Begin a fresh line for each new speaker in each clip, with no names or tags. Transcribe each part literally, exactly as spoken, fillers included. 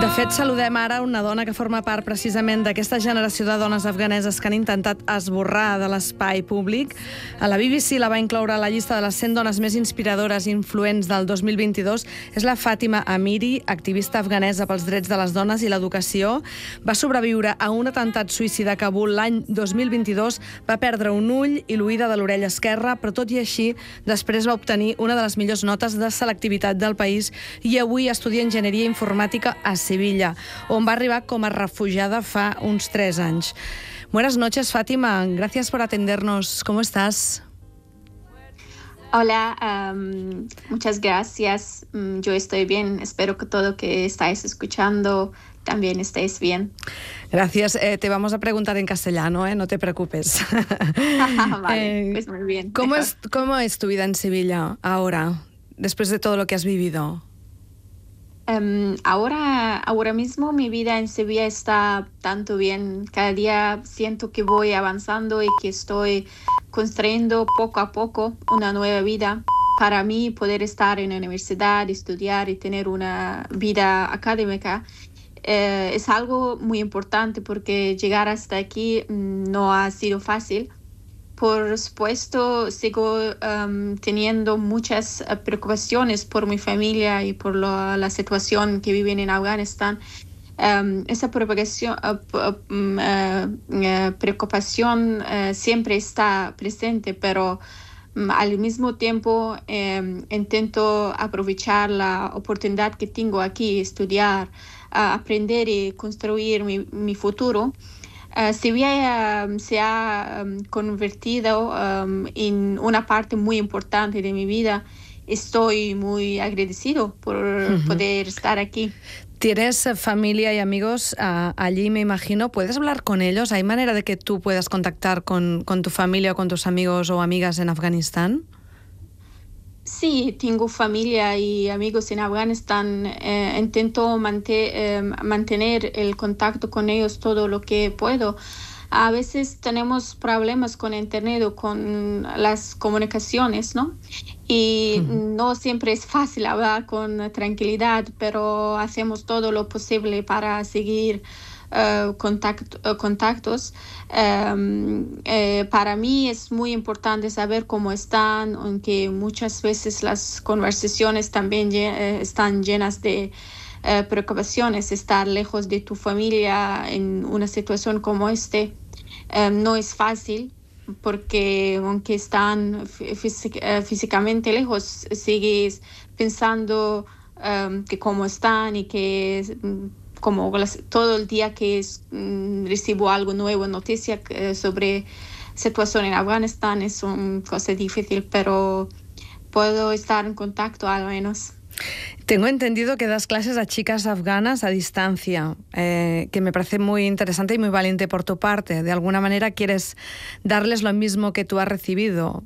fet, saludem ara una dona que forma part precisament d'aquesta generació de dones afganeses que han intentat esborrar de l'espai públic. A la B B C la va incloure a la llista de les cent dones més inspiradores i influents del dos mil vint-i-dos. És la Fatima Amiri, activista afganesa pels drets de les dones i l'educació. Va sobreviure a un atemptat suïcida a Kabul l'any dos mil vint-i-dos, va perdre un ull i l'oïda de l'orella esquerra, però tot i així, després va obtenir una de les millors notes de selectivitat del país i avui estudia enginyeria informàtica a Sevilla, on va arribar com a refugiada fa uns tres anys. Buenas noches, Fátima. Gracias por atendernos. ¿Cómo estás?
Hola, um, muchas gracias. Um, yo estoy bien. Espero que todo lo que estáis escuchando también estéis bien.
Gracias. Eh, te vamos a preguntar en castellano, ¿eh? No te preocupes.
Vale, eh, pues muy bien.
¿cómo es, ¿Cómo es tu vida en Sevilla ahora, después de todo lo que has vivido?
Um, ahora, ahora mismo mi vida en Sevilla está tanto bien. Cada día siento que voy avanzando y que estoy construyendo poco a poco una nueva vida. Para mí, poder estar en la universidad, estudiar y tener una vida académica eh, es algo muy importante, porque llegar hasta aquí mm, no ha sido fácil. Por supuesto, sigo um, teniendo muchas uh, preocupaciones por mi familia y por lo, la situación que viven en Afganistán. Um, esa preocupación, uh, uh, uh, preocupación uh, siempre está presente, pero um, al mismo tiempo um, intento aprovechar la oportunidad que tengo aquí, estudiar, uh, aprender y construir mi, mi futuro. Uh, Sevilla um, se ha um, convertido um, en una parte muy importante de mi vida. Estoy muy agradecido por uh-huh. poder estar aquí.
¿Tienes familia y amigos uh, allí, me imagino? ¿Puedes hablar con ellos? ¿Hay manera de que tú puedas contactar con, con tu familia o con tus amigos o amigas en Afganistán?
Sí, tengo familia y amigos en Afganistán. Eh, intento mante- eh, mantener el contacto con ellos todo lo que puedo. A veces tenemos problemas con internet o con las comunicaciones, ¿no? Y uh-huh. no siempre es fácil hablar con tranquilidad, pero hacemos todo lo posible para seguir Uh, contact, uh, contactos. Um, eh, para mí es muy importante saber cómo están, aunque muchas veces las conversaciones también uh, están llenas de uh, preocupaciones. Estar lejos de tu familia en una situación como este um, no es fácil, porque aunque están físic- uh, físicamente lejos, sigues pensando um, que cómo están y que um, como todo el día que es, mm, recibo algo nuevo, noticia eh, sobre situación en Afganistán, es una cosa difícil, pero puedo estar en contacto al menos.
Tengo entendido que das clases a chicas afganas a distancia, eh, que me parece muy interesante y muy valiente por tu parte. De alguna manera quieres darles lo mismo que tú has recibido.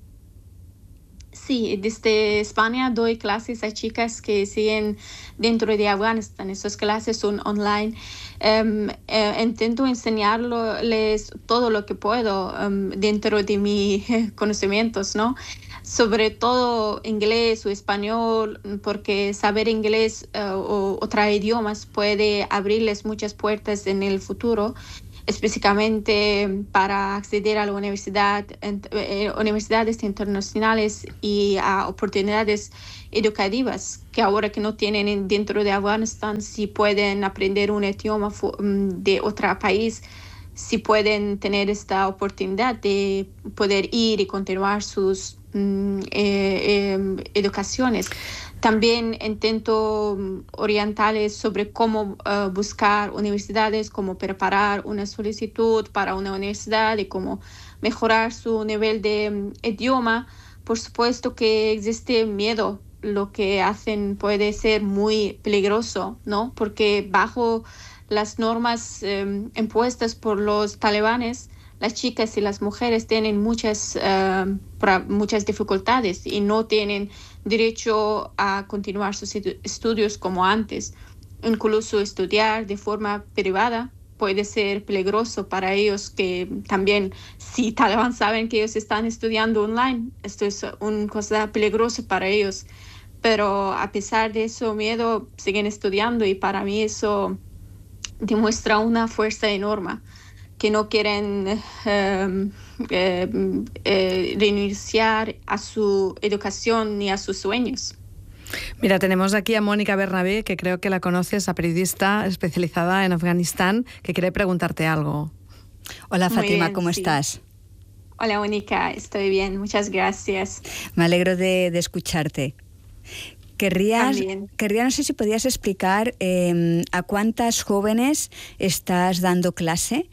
Sí, desde España doy clases a chicas que siguen dentro de Afganistán. Esas clases son online. Um, eh, intento enseñarles todo lo que puedo um, dentro de mis conocimientos, ¿no? Sobre todo inglés o español, porque saber inglés uh, o otros idiomas puede abrirles muchas puertas en el futuro, específicamente para acceder a la universidad, eh, universidades internacionales y a oportunidades educativas que ahora que no tienen dentro de Afganistán, si pueden aprender un idioma de otro país, si pueden tener esta oportunidad de poder ir y continuar sus mm, eh, eh, educaciones. También intento orientarles sobre cómo uh, buscar universidades, cómo preparar una solicitud para una universidad y cómo mejorar su nivel de um, idioma. Por supuesto que existe miedo. Lo que hacen puede ser muy peligroso, ¿no? Porque bajo las normas um, impuestas por los talibanes, las chicas y las mujeres tienen muchas, uh, pra- muchas dificultades y no tienen derecho a continuar sus estudios como antes. Incluso estudiar de forma privada puede ser peligroso para ellos, que también, si Talibán saben que ellos están estudiando online, esto es una cosa peligrosa para ellos. pero a pesar de eso miedo siguen estudiando y para mí eso demuestra una fuerza enorme, que no quieren eh, eh, eh, renunciar a su educación ni a sus sueños.
Mira, tenemos aquí a Mónica Bernabé, que creo que la conoces, la periodista especializada en Afganistán, que quiere preguntarte algo.
Hola Fátima,
bien,
¿cómo
sí.
estás?
Hola Mónica, estoy bien, muchas gracias.
Me alegro de, de escucharte. Querrías, querría, no sé si podías explicar eh, a cuántas jóvenes estás dando clase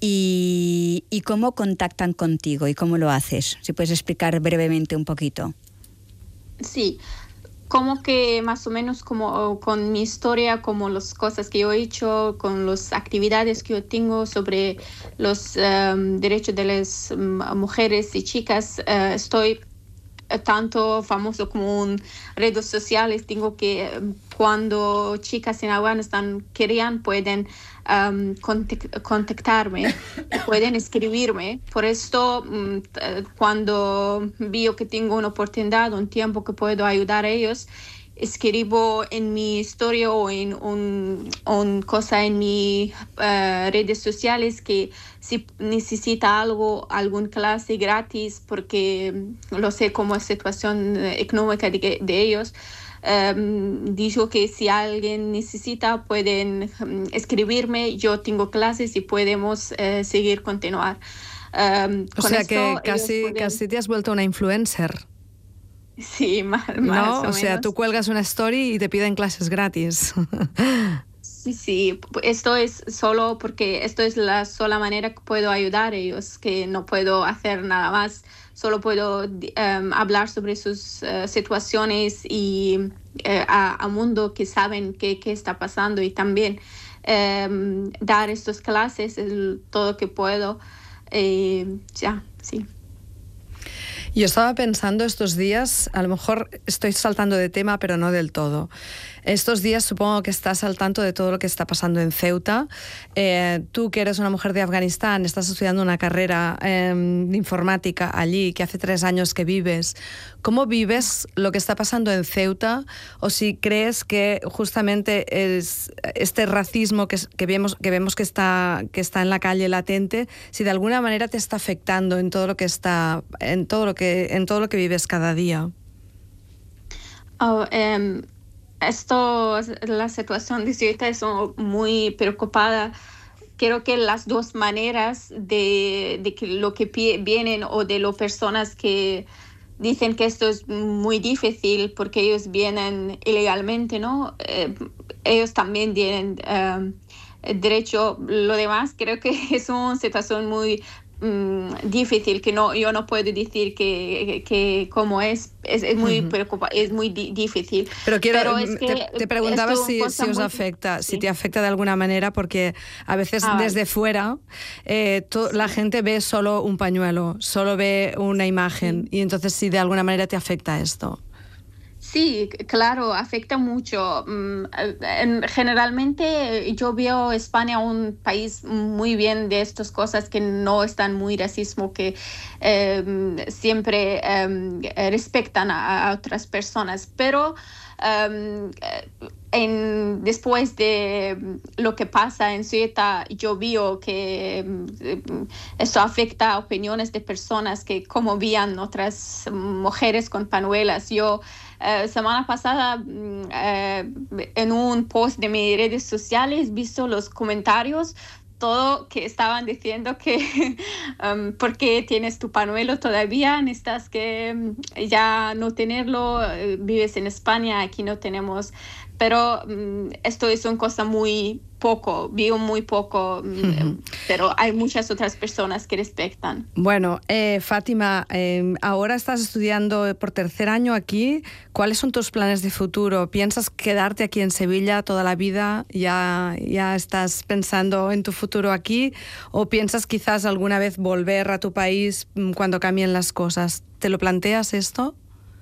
y, y cómo contactan contigo y cómo lo haces. Si puedes explicar brevemente un poquito.
Sí, como que más o menos como con mi historia, como las cosas que yo he hecho, con las actividades que yo tengo sobre los um, derechos de las um, mujeres y chicas, uh, estoy tanto famoso como en redes sociales. Tengo que cuando chicas en Afganistán querían pueden um, contact, contactarme, pueden escribirme. Por esto um, cuando veo que tengo una oportunidad, un tiempo que puedo ayudar a ellos, escribo en mi historia o en un, un cosa en mis uh, redes sociales que si necesita algo, alguna clase gratis, porque lo sé como es la situación económica de, de ellos, um, digo que si alguien necesita pueden um, escribirme, yo tengo clases y podemos uh, seguir continuar. Um,
o
con
sea
esto,
que casi,
pueden...
casi te has vuelto una influencer.
Sí, más,
¿no?
más o,
o sea,
menos.
Tú cuelgas una story y te piden clases gratis.
Sí, sí, esto es solo porque esto es la sola manera que puedo ayudar a ellos, que no puedo hacer nada más, solo puedo um, hablar sobre sus uh, situaciones y uh, a, a mundo que saben qué, qué está pasando y también um, dar estas clases es todo que puedo. Eh, ya, sí.
Yo estaba pensando estos días, a lo mejor estoy saltando de tema, pero no del todo. Estos días supongo que estás al tanto de todo lo que está pasando en Ceuta. Eh, tú, que eres una mujer de Afganistán, estás estudiando una carrera eh, de informática allí, que hace tres años que vives. ¿Cómo vives lo que está pasando en Ceuta? O si crees que justamente es este racismo que, que, vemos, que vemos que está, que está en la calle latente, si de alguna manera te está afectando en todo lo que está, en todo lo que, en todo lo que vives cada día.
Oh, um... Esto, la situación de Ceuta es muy preocupada. Creo que las dos maneras de, de que lo que vienen o de las personas que dicen que esto es muy difícil porque ellos vienen ilegalmente, ¿no? Eh, ellos también tienen um, derecho. Lo demás creo que es una situación muy um, difícil, que no, yo no puedo decir que, que, que cómo es, es, es muy uh-huh. preocupa, es muy di- difícil.
Pero, quiero,
Pero es que
te, te preguntaba si, si os
muy,
afecta,
sí.
si te afecta de alguna manera, porque a veces
ah,
desde fuera eh, to, sí. la gente ve solo un pañuelo, solo ve una imagen, sí. y entonces si de alguna manera te afecta esto.
Sí, claro, afecta mucho. Generalmente yo veo España un país muy bien de estas cosas, que no están muy racismo, que eh, siempre eh, respetan a, a otras personas, pero um, en, después de lo que pasa en Ceuta, yo veo que eh, eso afecta a opiniones de personas que como veían otras mujeres con pañuelas. Yo Uh, semana pasada uh, en un post de mis redes sociales visto los comentarios, todo que estaban diciendo que um, ¿por qué tienes tu pañuelo todavía? Necesitas que um, ya no tenerlo, uh, vives en España, aquí no tenemos. Pero um, esto es una cosa muy poco, vivo muy poco, uh-huh. pero hay muchas otras personas que respetan.
Bueno, eh, Fátima, eh, ahora estás estudiando por tercer año aquí. ¿Cuáles son tus planes de futuro? ¿Piensas quedarte aquí en Sevilla toda la vida? ¿Ya, ya estás pensando en tu futuro aquí? ¿O piensas quizás alguna vez volver a tu país cuando cambien las cosas? ¿Te lo planteas esto?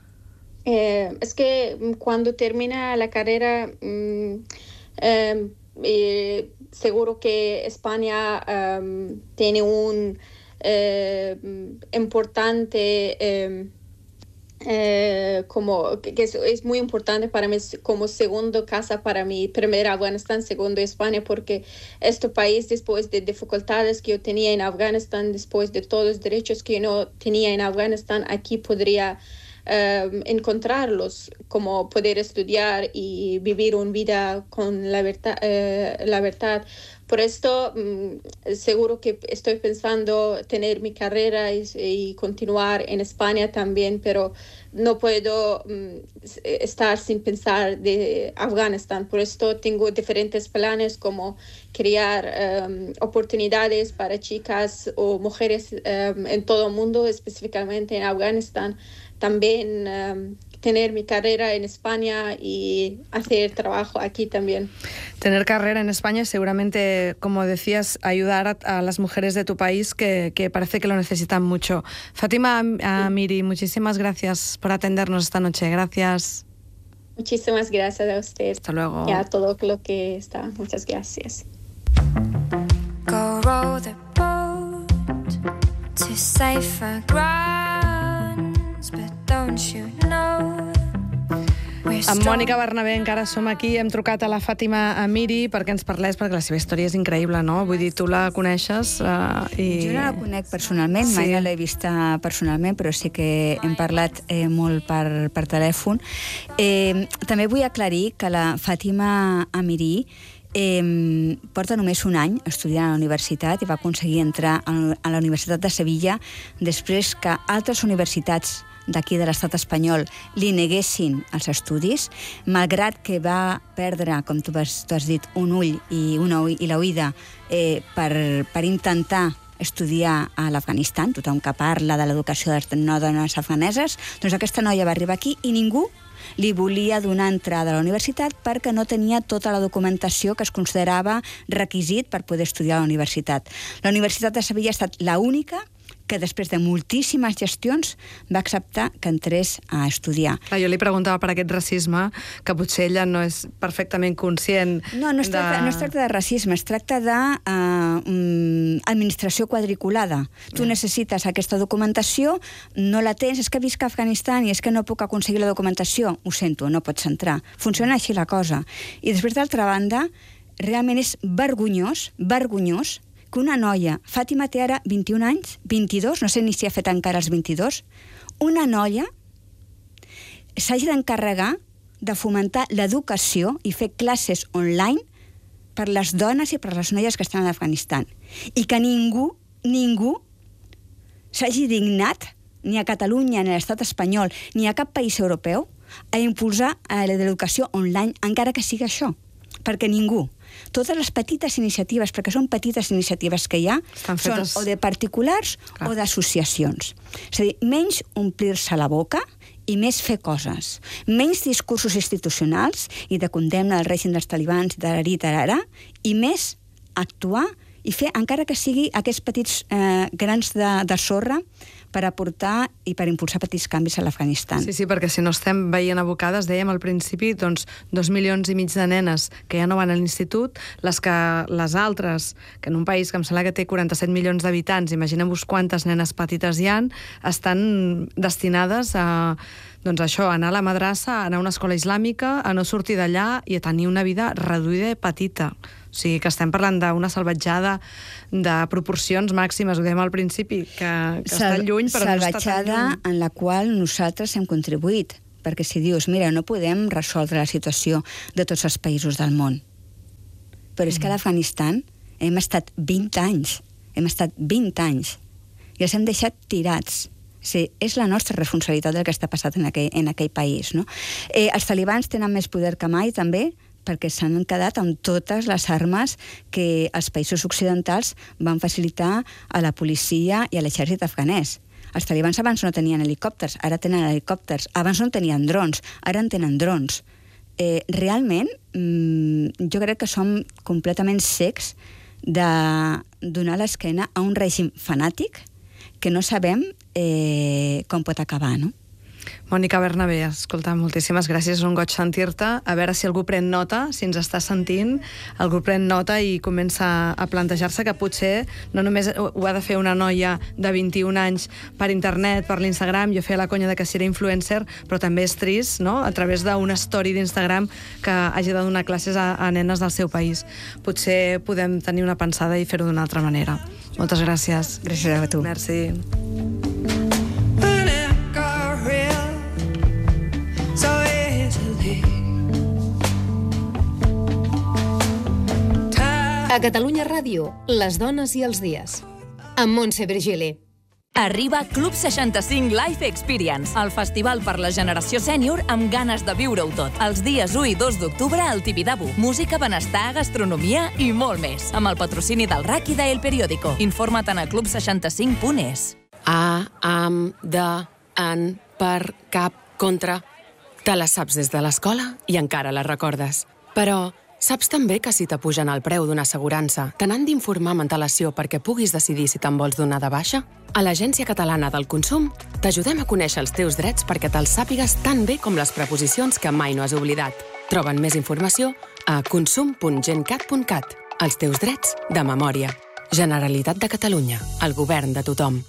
Eh, es que cuando termina la carrera, um, um, eh, seguro que España um, tiene un eh, importante eh, Eh, como que es, es muy importante para mí como segundo casa para mí, primero Afganistán, segundo España, porque este país, después de dificultades que yo tenía en Afganistán, después de todos los derechos que yo no tenía en Afganistán, aquí podría eh, encontrarlos, como poder estudiar y vivir una vida con la verdad, eh, la verdad. Por esto, mmm, seguro que estoy pensando tener mi carrera y, y continuar en España también, pero no puedo mmm, estar sin pensar de Afganistán. Por esto tengo diferentes planes como crear um, oportunidades para chicas o mujeres um, en todo el mundo, específicamente en Afganistán. También um, tener mi carrera en España y hacer trabajo aquí también.
Tener carrera en España y seguramente, como decías, ayudar a, a las mujeres de tu país que, que parece que lo necesitan mucho. Fátima Amiri, muchísimas gracias por atendernos esta noche. Gracias.
Muchísimas gracias a usted.
Hasta luego.
Y a todo lo que está. Muchas gracias.
Go row the boat to safer grounds, but don't you know?
Amb Mònica Bernabé encara som aquí, hem trucat a la Fàtima Amiri perquè ens parlés, perquè la seva història és increïble, no? Vull dir, tu la coneixes? Uh, i...
Jo no la conec personalment,
sí.
mai no l'he vista personalment, però sí que hem parlat eh, molt per, per telèfon. Eh, també vull aclarir que la Fàtima Amiri eh, porta només un any estudiant a la universitat i va aconseguir entrar a la Universitat de Sevilla després que altres universitats d'aquí de l'estat espanyol li neguessin els estudis, malgrat que va perdre, com tu has, tu has dit, un ull i, una ull, i la oïda eh, per, per intentar estudiar a l'Afganistan. Tothom que parla de l'educació de les no dones afganeses, doncs aquesta noia va arribar aquí i ningú li volia donar entrada a la universitat perquè no tenia tota la documentació que es considerava requisit per poder estudiar a la universitat. La Universitat de Sevilla ha estat l'única que després de moltíssimes gestions va acceptar que entrés a estudiar.
Clar, jo li preguntava per aquest racisme, que potser ella no és perfectament conscient.
No, no es tracta,
de...
no es tracta de racisme, es tracta d'administració uh, quadriculada. Tu yeah. necessites aquesta documentació, no la tens, és que visc a Afganistan i és que no puc aconseguir la documentació. Ho sento, no pots entrar. Funciona així la cosa. I després, d'altra banda, realment és vergonyós, vergonyós, que una noia, Fàtima té ara vint-i-un anys, vint-i-dos, no sé ni si ha fet encara els vint-i-dos, una noia s'hagi d'encarregar de fomentar l'educació i fer classes online per les dones i per les noies que estan a l'Afganistan. I que ningú, ningú s'hagi dignat, ni a Catalunya, ni a l'estat espanyol, ni a cap país europeu, a impulsar l'educació online, encara que sigui això. Perquè ningú. Totes les petites iniciatives, perquè són petites iniciatives que hi ha, són fetes... o de particulars Clar. O d'associacions. És a dir, menys omplir-se la boca i més fer coses. Menys discursos institucionals i de condemna al règim dels talibans, tarari, tarara, i més actuar i fer, encara que sigui aquests petits eh, grans de, de sorra, per aportar i per impulsar petits canvis a l'Afganistan.
Sí, sí, perquè si no estem veient abocades, dèiem al principi, doncs, dos milions i mig de nenes que ja no van a l'institut, les que les altres, que en un país que em sembla que té quaranta-set milions d'habitants, imaginem-vos quantes nenes petites hi ha, estan destinades a, doncs això, a anar a la madrassa, a anar a una escola islàmica, a no sortir d'allà i a tenir una vida reduïda i petita. O sigui, que estem parlant d'una salvatjada de proporcions màximes, ho dèiem al principi, que, que Sal està lluny, però no està tan lluny.
Salvatjada en la qual nosaltres hem contribuït, perquè si dius, mira, no podem resoldre la situació de tots els països del món, però és que a l'Afganistan hem estat vint anys, hem estat vint anys, i els hem deixat tirats. Sí, és la nostra responsabilitat del que està passant en aquell, en aquell país. No? Eh, els talibans tenen més poder que mai, també, perquè s'han quedat amb totes les armes que els països occidentals van facilitar a la policia i a l'exèrcit afganès. Els talibans abans no tenien helicòpters, ara tenen helicòpters. Abans no tenien drons, ara en tenen drons. Eh, realment, mmm, jo crec que som completament cecs de donar l'esquena a un règim fanàtic que no sabem eh, com pot acabar, no?
Mònica Bernabé, escolta, moltíssimes gràcies, és un goig sentir-te. A veure si algú pren nota, si ens està sentint, algú pren nota i comença a plantejar-se que potser no només ho ha de fer una noia de vint-i-un anys per internet, per l'Instagram. Jo feia la conya de que si era influencer, però també és trist, no?, a través d'una story d'Instagram que hagi de donar classes a, a nenes del seu país. Potser podem tenir una pensada i fer-ho d'una altra manera. Moltes gràcies.
Gràcies a tu.
Merci.
A Catalunya Ràdio, les dones i els dies. Amb Montse Virgili.
Arriba Club seixanta-cinc Life Experience, el festival per la generació sènior amb ganes de viure-ho tot. Els dies u i dos d'octubre al Tibidabo. Música, benestar, gastronomia i molt més. Amb el patrocini del R A C i d'El Periódico. Informa't a club seixanta cinc punt es.
A, am, de, en, per, cap, contra... Te les saps des de l'escola i encara les recordes. Però saps també que si t'apugen el preu d'una assegurança, te n'han d'informar amb antelació perquè puguis decidir si te'n vols donar de baixa? A l'Agència Catalana del Consum t'ajudem a conèixer els teus drets perquè te'ls sàpigues tan bé com les preposicions que mai no has oblidat. Troben més informació a consum punt gencat punt cat. Els teus drets de memòria. Generalitat de Catalunya. El govern de tothom.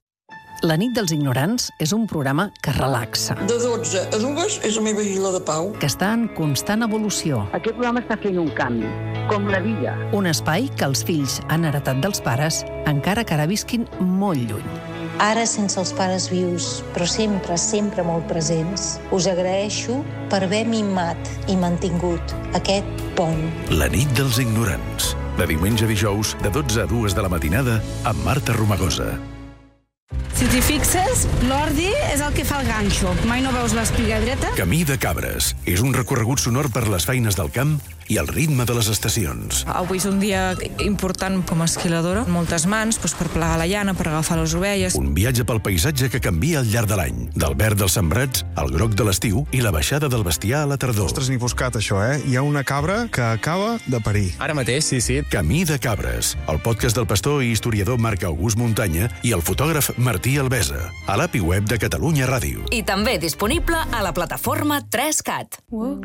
La nit dels ignorants és un programa que relaxa.
De dotze a dues és la meva isla de pau.
Que està en constant evolució.
Aquest programa està fent un canvi, com la vida.
Un espai que els fills han heretat dels pares, encara que ara visquin molt lluny.
Ara sense els pares vius, però sempre, sempre molt presents, us agraeixo per haver mimat i mantingut aquest pont.
La nit dels ignorants. De diumenge a dijous, de dotze a dues de la matinada, amb Marta Romagosa.
Si t'hi fixes, l'ordi és el que fa el ganxo. Mai no veus l'espiga dreta?
Camí de Cabres. És un recorregut sonor per les feines del camp i el ritme de les estacions.
Avui és un dia important com a esquiladora. Moltes mans doncs, per plegar la llana, per agafar les ovelles.
Un viatge pel paisatge que canvia al llarg de l'any. Del verd dels sembrats, al groc de l'estiu i la baixada del bestiar a la tardor.
Ostres, ni buscat, això, eh? Hi ha una cabra que acaba de parir.
Ara mateix, sí, sí.
Camí de Cabres. El podcast del pastor i historiador Marc August Muntanya i el fotògraf Martí Albesa. A l'A P I web de Catalunya Ràdio.
I també disponible a la plataforma tres cat.